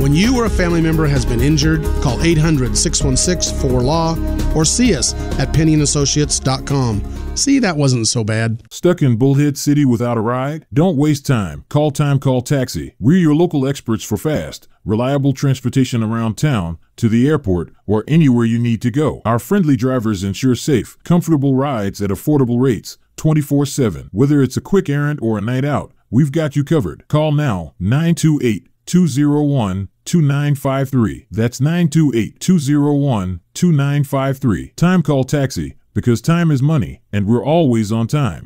When you or a family member has been injured, call 800-616-4LAW or see us at PennyandAssociates.com. See, that wasn't so bad. Stuck in Bullhead City without a ride? Don't waste time. Call Taxi. We're your local experts for fast, reliable transportation around town, to the airport, or anywhere you need to go. Our friendly drivers ensure safe, comfortable rides at affordable rates, 24/7. Whether it's a quick errand or a night out, we've got you covered. Call now, 928-201-2953. That's 928-201-2953. Time Call Taxi, because time is money, and we're always on time.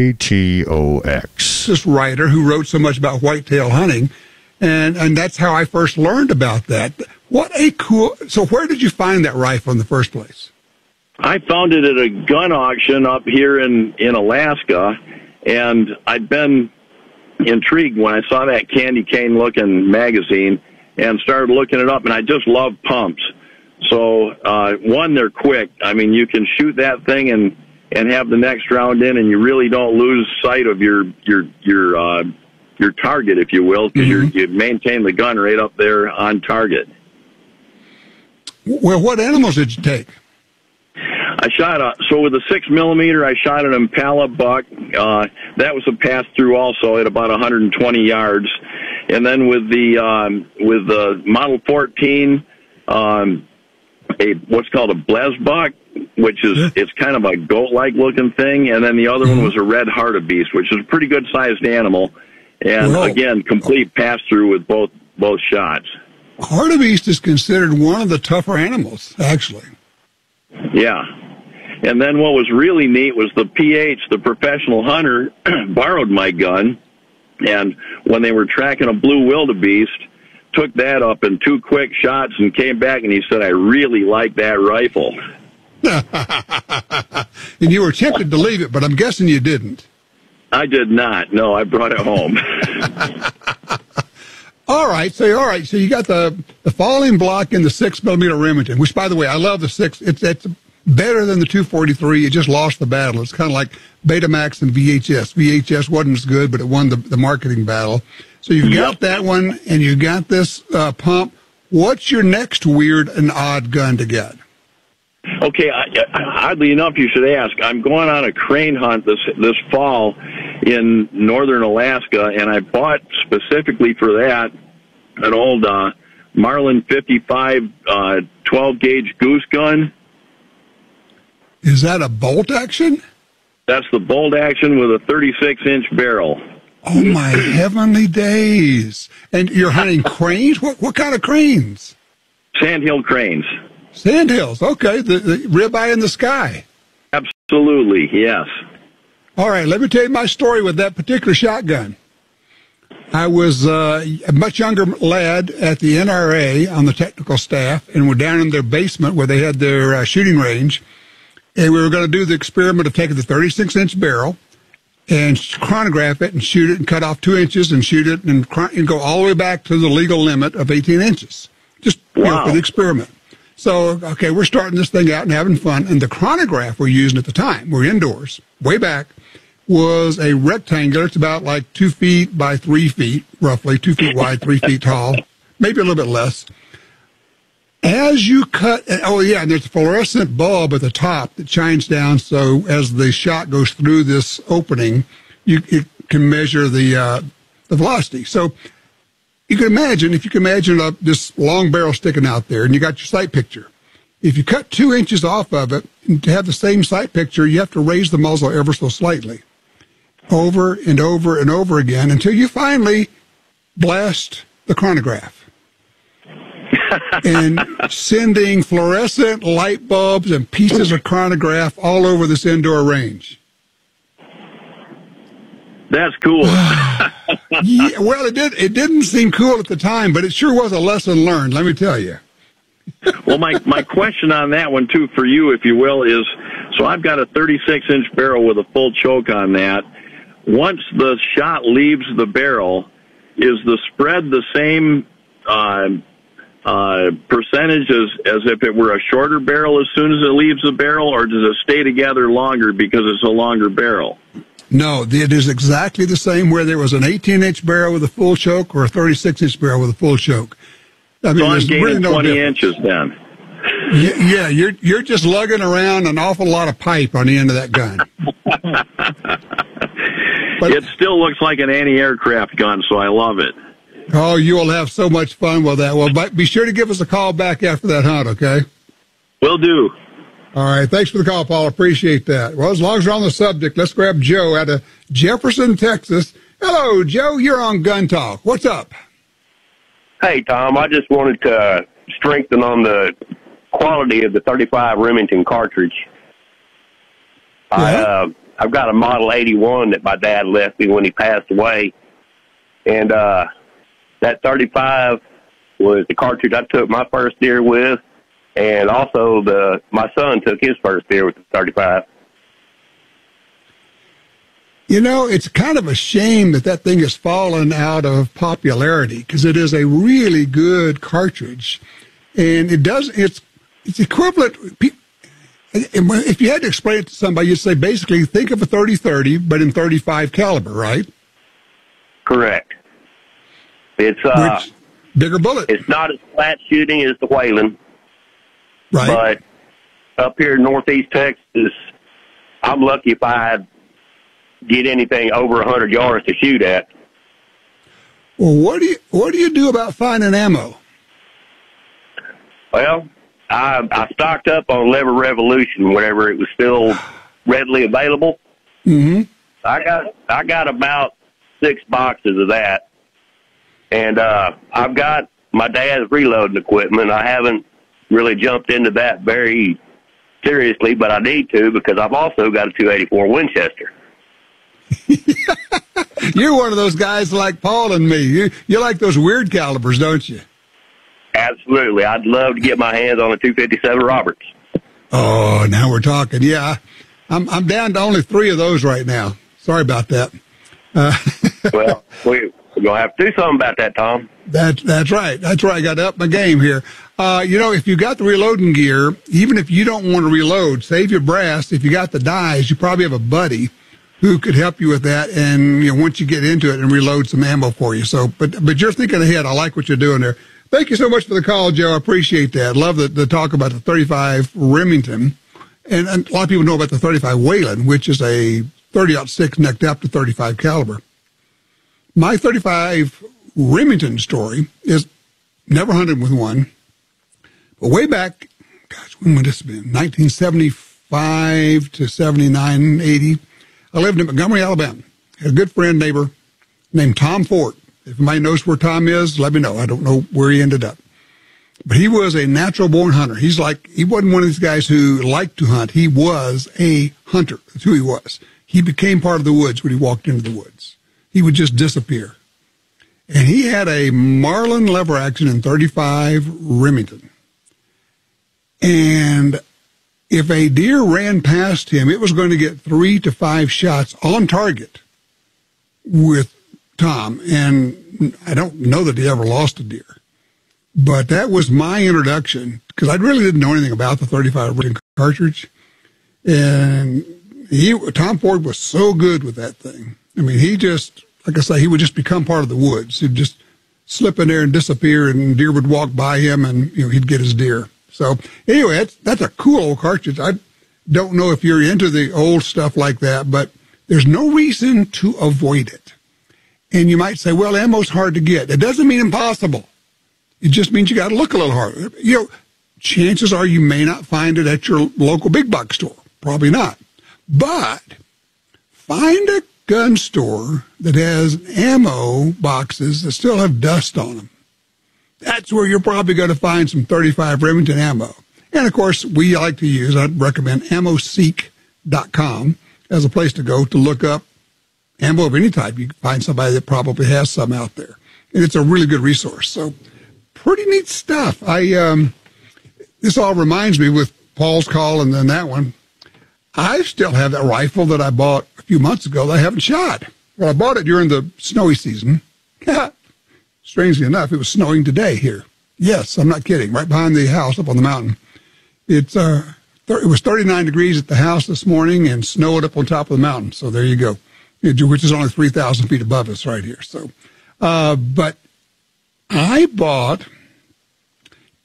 KTOX. This writer who wrote so much about whitetail hunting, and that's how I first learned about that. What a cool... So where did you find that rifle in the first place? I found it at a gun auction up here in Alaska, and I'd been intrigued when I saw that candy cane looking magazine and started looking it up, and I just love pumps. So one, they're quick. I mean, you can shoot that thing and have the next round in, and you really don't lose sight of your target, if you will, because you maintain the gun right up there on target. Well, what animals did you take? I shot so with a 6mm, I shot an Impala buck. That was a pass through also at about 120 yards, and then with the Model 14, what's called a Blez buck, which is it's kind of a goat-like looking thing, and then the other one was a red hartebeest, which is a pretty good sized animal, and again, complete pass through with both shots. Hartebeest is considered one of the tougher animals, actually. Yeah. And then what was really neat was the PH, the professional hunter, borrowed my gun, and when they were tracking a blue wildebeest, took that up in 2 quick shots and came back and he said, I really like that rifle. And you were tempted to leave it, but I'm guessing you didn't. I did not. No, I brought it home. All right, so you got the falling block in the 6mm Remington, which, by the way, I love the 6. It's better than the 243. It just lost the battle. It's kind of like Betamax and VHS. VHS wasn't as good, but it won the marketing battle. So you've got that one, and you got this pump. What's your next weird and odd gun to get? Okay, oddly enough, you should ask. I'm going on a crane hunt this fall in northern Alaska, and I bought specifically for that an old Marlin 55 12-gauge goose gun. Is that a bolt action? That's the bolt action with a 36-inch barrel. Oh, my heavenly days. And you're hunting cranes? What kind of cranes? Sandhill cranes. Sandhills, okay, the ribeye in the sky. Absolutely, yes. All right, let me tell you my story with that particular shotgun. I was a much younger lad at the NRA on the technical staff, and we're down in their basement where they had their shooting range, and we were going to do the experiment of taking the 36-inch barrel and chronograph it and shoot it and cut off 2 inches and shoot it and go all the way back to the legal limit of 18 inches, just for the experiment. So, okay, we're starting this thing out and having fun, and the chronograph we're using at the time, we're indoors, way back, was a rectangular. It's about like 2 feet by 3 feet, roughly, 2 feet wide, 3 feet tall, maybe a little bit less. As you cut, and there's a fluorescent bulb at the top that shines down, so as the shot goes through this opening, it can measure the velocity. So if you can imagine this long barrel sticking out there, and you got your sight picture. If you cut 2 inches off of it, and to have the same sight picture, you have to raise the muzzle ever so slightly, over and over and over again, until you finally blast the chronograph. And sending fluorescent light bulbs and pieces of chronograph all over this indoor range. That's cool. Yeah, well, it didn't seem cool at the time, but it sure was a lesson learned, let me tell you. Well, my question on that one, too, for you, if you will, is, so I've got a 36-inch barrel with a full choke on that. Once the shot leaves the barrel, is the spread the same percentage as if it were a shorter barrel as soon as it leaves the barrel, or does it stay together longer because it's a longer barrel? No, it is exactly the same whether it was an 18-inch barrel with a full choke or a 36-inch barrel with a full choke. I mean, so I'm there's gaining really no 20 difference. inches then. Yeah, you're just lugging around an awful lot of pipe on the end of that gun. But, it still looks like an anti-aircraft gun, so I love it. oh, you will have so much fun with that. Well, be sure to give us a call back after that hunt, okay? Will do. All right. Thanks for the call, Paul. Appreciate that. Well, as long as we're on the subject, let's grab Joe out of Jefferson, Texas. Hello, Joe. You're on Gun Talk. What's up? Hey, Tom, I just wanted to strengthen on the quality of the 35 Remington cartridge. Yeah. I've got a Model 81 that my dad left me when he passed away. And that 35 was the cartridge I took my first deer with. And also my son took his first deer with the 35. You know, it's kind of a shame that thing has fallen out of popularity because it is a really good cartridge, and it's equivalent. If you had to explain it to somebody, you'd say basically think of a 30-30, but in 35 caliber, right? Correct. It's bigger bullet, It's not as flat shooting as the Whalen, right? but up here in Northeast Texas, I'm lucky if I get anything over 100 yards to shoot at. Well, what do you do about finding ammo? Well, I stocked up on Lever Revolution whenever it was still readily available. Mm-hmm. I got about 6 boxes of that, and I've got my dad's reloading equipment. I haven't really jumped into that very seriously, but I need to because I've also got a .284 Winchester. You're one of those guys like Paul and me. You like those weird calibers, don't you? Absolutely. I'd love to get my hands on a .257 Roberts. Oh, now we're talking. Yeah, I'm down to only 3 of those right now. Sorry about that. Well, we're going to have to do something about that, Tom. That's right. That's right. I got to up my game here. If you got the reloading gear, even if you don't want to reload, save your brass. If you got the dies, you probably have a buddy who could help you with that, and once you get into it, and reload some ammo for you. So, but you're thinking ahead. I like what you're doing there. Thank you so much for the call, Joe. I appreciate that. Love the talk about the 35 Remington, and a lot of people know about the 35 Whalen, which is a 30-06 necked up to 35 caliber. My 35 Remington story is never hunted with one, but way back, gosh, when would this have been? 1975 to 79, 80. I lived in Montgomery, Alabama. Had a good friend, neighbor named Tom Ford. If anybody knows where Tom is, let me know. I don't know where he ended up. But he was a natural-born hunter. He wasn't one of these guys who liked to hunt. He was a hunter. That's who he was. He became part of the woods when he walked into the woods. He would just disappear. And he had a Marlin lever action in 35 Remington. And if a deer ran past him, it was going to get 3 to 5 shots on target with Tom. And I don't know that he ever lost a deer. But that was my introduction, because I really didn't know anything about the 35 Remington cartridge. And Tom Ford was so good with that thing. I mean, he just, like I say, he would just become part of the woods. He'd just slip in there and disappear, and deer would walk by him, and he'd get his deer. So anyway, that's a cool old cartridge. I don't know if you're into the old stuff like that, but there's no reason to avoid it. And you might say, well, ammo's hard to get. It doesn't mean impossible. It just means you got to look a little harder. Chances are you may not find it at your local big box store. Probably not. But find a gun store that has ammo boxes that still have dust on them. That's where you're probably going to find some 35 Remington ammo. And, of course, I'd recommend AmmoSeek.com as a place to go to look up ammo of any type. You can find somebody that probably has some out there. And it's a really good resource. So pretty neat stuff. This all reminds me with Paul's call and then that one. I still have that rifle that I bought a few months ago that I haven't shot. Well, I bought it during the snowy season. Strangely enough, it was snowing today here. Yes, I'm not kidding. Right behind the house up on the mountain. It was 39 degrees at the house this morning and snowed up on top of the mountain. So there you go, which is only 3,000 feet above us right here. So, but I bought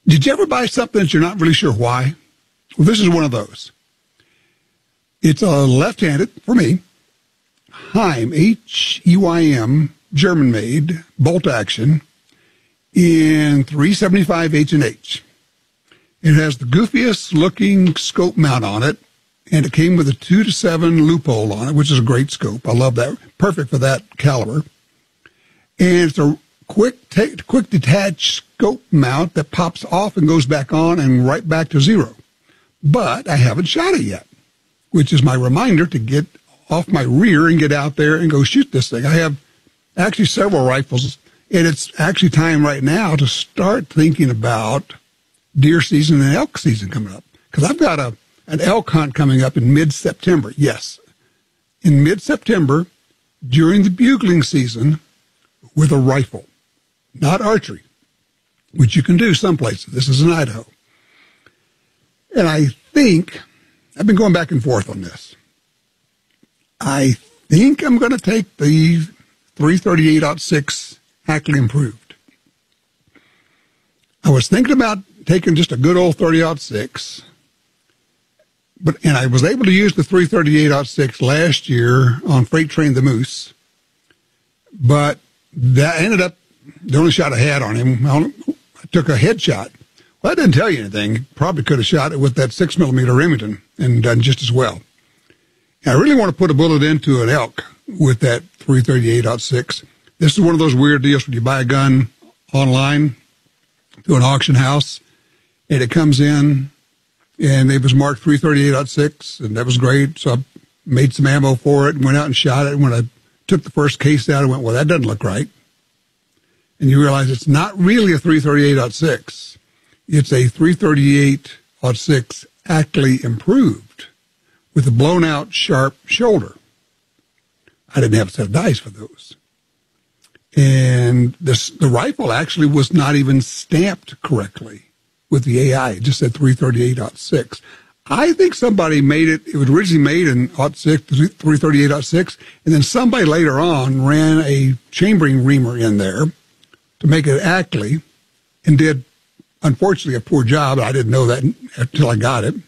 Did you ever buy something that you're not really sure why? Well, this is one of those. It's a left-handed, for me, Heim, H-E-Y-M, German-made, bolt-action, in 375 H&H. It has the goofiest-looking scope mount on it, and it came with a 2-to-7 loophole on it, which is a great scope. I love that. Perfect for that caliber. And it's a quick detach scope mount that pops off and goes back on and right back to zero. But I haven't shot it yet, which is my reminder to get off my rear and get out there and go shoot this thing. I have actually several rifles, and it's actually time right now to start thinking about deer season and elk season coming up. Because I've got an elk hunt coming up in mid-September. Yes, in mid-September during the bugling season with a rifle, not archery, which you can do some places. This is in Idaho. And I think, I've been going back and forth on this. I think I'm going to take the 338-06 Ackley Improved. I was thinking about taking just a good old 30-06, and I was able to use the 338-06 last year on Freight Train the Moose, but that ended up the only shot I had on him. I took a headshot. Well, that didn't tell you anything. Probably could have shot it with that 6mm Remington and done just as well. And I really want to put a bullet into an elk with that 338-06. This is one of those weird deals when you buy a gun online through an auction house, and it comes in, and it was marked 338-06, and that was great. So I made some ammo for it and went out and shot it. And when I took the first case out, I went, well, that doesn't look right. And you realize it's not really a 338-06. It's a 338-06 Ackley Improved with a blown-out sharp shoulder. I didn't have a set of dice for those. And the rifle actually was not even stamped correctly with the AI. It just said 338-06. I think somebody made it. It was originally made in 338-06, and then somebody later on ran a chambering reamer in there to make it Ackley and did, unfortunately, a poor job. I didn't know that until I got it.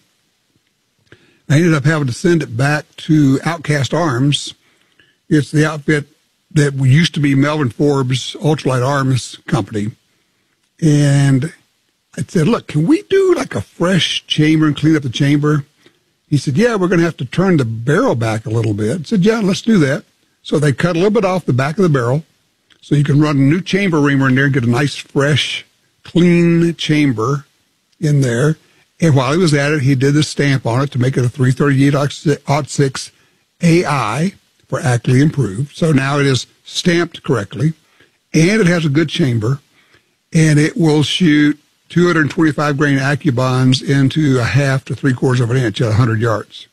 I ended up having to send it back to Outcast Arms. It's the outfit that used to be Melvin Forbes Ultralight Arms Company. And I said, look, can we do like a fresh chamber and clean up the chamber? He said, yeah, we're going to have to turn the barrel back a little bit. I said, yeah, let's do that. So they cut a little bit off the back of the barrel so you can run a new chamber reamer in there and get a nice, fresh, clean chamber in there. And while he was at it, he did the stamp on it to make it a 338-06 AI for Ackley Improved. So now it is stamped correctly, and it has a good chamber, and it will shoot 225 grain AccuBonds into a half to 3/4 of an inch at 100 yards.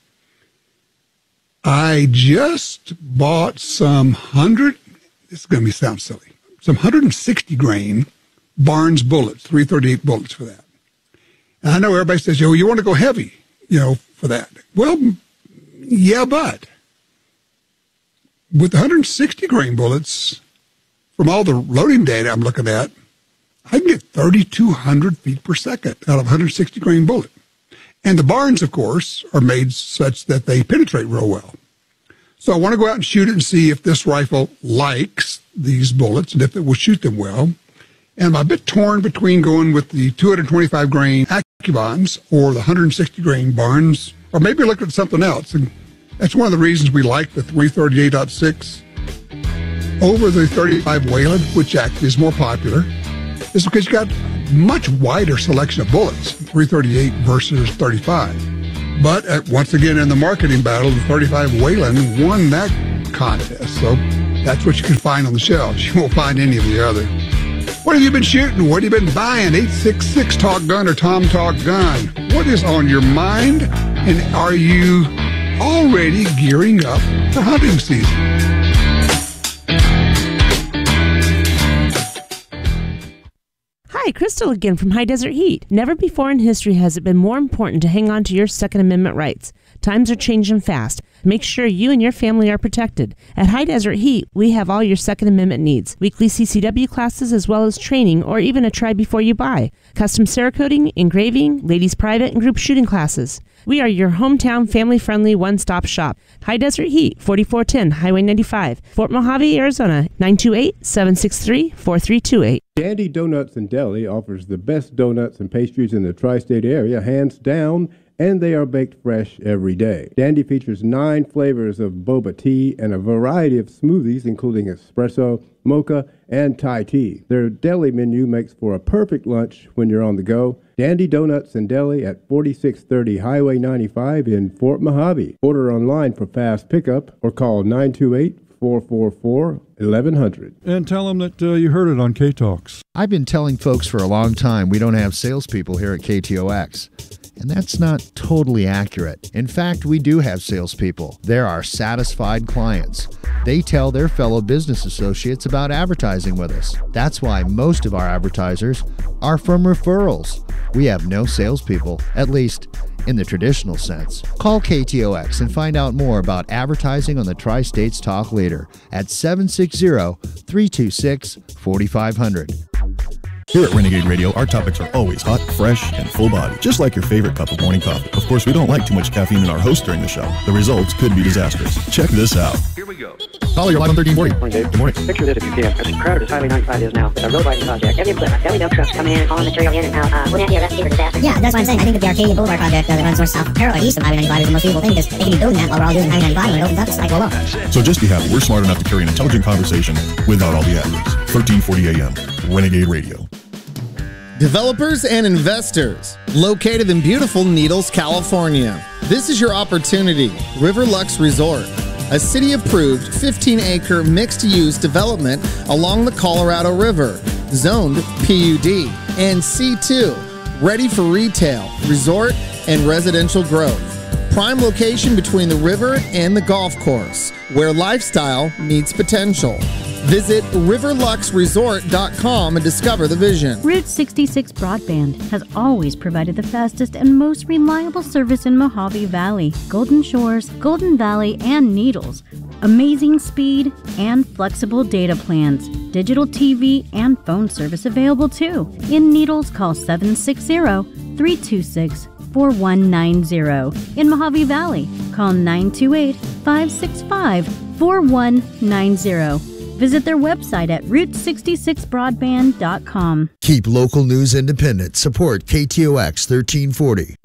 I just bought this is going to sound silly, some 160 grain Barnes bullets, 338 bullets for that. And I know everybody says, you want to go heavy, for that. Well, yeah, but with 160 grain bullets, from all the loading data I'm looking at, I can get 3,200 feet per second out of a 160 grain bullet. And the Barnes, of course, are made such that they penetrate real well. So I want to go out and shoot it and see if this rifle likes these bullets and if it will shoot them well. And I'm a bit torn between going with the 225 grain AccuBonds or the 160 grain Barnes, or maybe look at something else. And that's one of the reasons we like the 338-06 over the 35 Wayland, which actually is more popular, is because you got much wider selection of bullets, 338 versus 35. But once again, in the marketing battle, the 35 Wayland won that contest. So that's what you can find on the shelves. You won't find any of the other. What have you been shooting? What have you been buying? 866 Talk Gun or Tom Talk Gun. What is on your mind? And are you already gearing up for hunting season? Hi, Crystal again from High Desert Heat. Never before in history has it been more important to hang on to your Second Amendment rights. Times are changing fast. Make sure you and your family are protected. At High Desert Heat, we have all your Second Amendment needs. Weekly CCW classes as well as training or even a try before you buy. Custom Cerakoting, engraving, ladies private and group shooting classes. We are your hometown family-friendly one-stop shop. High Desert Heat, 4410 Highway 95, Fort Mojave, Arizona, 928-763-4328. Dandy Donuts and Deli offers the best donuts and pastries in the tri-state area, hands down, and they are baked fresh every day. Dandy features 9 flavors of boba tea and a variety of smoothies, including espresso, mocha, and Thai tea. Their deli menu makes for a perfect lunch when you're on the go. Dandy Donuts and Deli at 4630 Highway 95 in Fort Mojave. Order online for fast pickup or call 928-444-1100. And tell them that you heard it on K-Talks. I've been telling folks for a long time we don't have salespeople here at KTOX. And that's not totally accurate. In fact, we do have salespeople. They're our satisfied clients. They tell their fellow business associates about advertising with us. That's why most of our advertisers are from referrals. We have no salespeople, at least in the traditional sense. Call KTOX and find out more about advertising on the Tri-States Talk Leader at 760-326-4500. Here at Renegade Radio, our topics are always hot, fresh, and full body, just like your favorite cup of morning coffee. Of course, we don't like too much caffeine in our host during the show. The results could be disastrous. Check this out. Here we go. Caller, you're live on 1340. Morning, Dave. Good morning. Picture this if you can. As crowded as Highway 95 is now, it's a road widening project. Heavy equipment, belly milk trucks coming in, hauling material in and out. Wouldn't that be a recipe for disaster? Yeah, that's what I'm saying. I think that the Arcadia Boulevard project that runs north south parallel east of Highway 95 is the most feasible thing because they can be building that while we're all using Highway 95 when it opens up, it's like, well, So just be happy we're smart enough to carry an intelligent conversation without all the adlibs. 1340 AM, Renegade Radio. Developers and investors, located in beautiful Needles, California. This is your opportunity. Riverlux Resort, a city-approved 15-acre mixed-use development along the Colorado River, zoned PUD and C2, ready for retail, resort, and residential growth. Prime location between the river and the golf course, where lifestyle meets potential. Visit riverluxresort.com and discover the vision. Route 66 Broadband has always provided the fastest and most reliable service in Mojave Valley, Golden Shores, Golden Valley, and Needles. Amazing speed and flexible data plans. Digital TV and phone service available too. In Needles, call 760-326-4190. In Mojave Valley, call 928-565-4190. Visit their website at route66broadband.com. Keep local news independent. Support KTOX 1340.